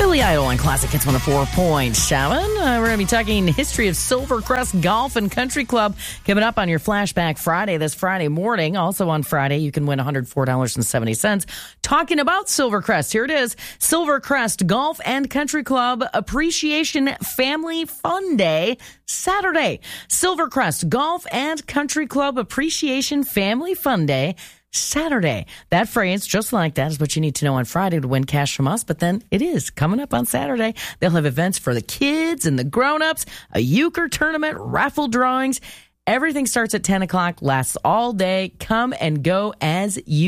Billy Idol on Classic Hits 104.7. We're going to be talking history of Silvercrest Golf and Country Club coming up on your Flashback Friday this Friday morning. Also on Friday, you can win $104.70. Talking about Silvercrest, here it is. Silvercrest Golf and Country Club Appreciation Family Fun Day, Saturday. Silvercrest Golf and Country Club Appreciation Family Fun Day, Saturday. That phrase, just like that, is what you need to know on Friday to win cash from us. But then it is coming up on Saturday. They'll have events for the kids and the grown-ups, a euchre tournament, raffle drawings. Everything starts at 10 o'clock, lasts all day. Come and go as you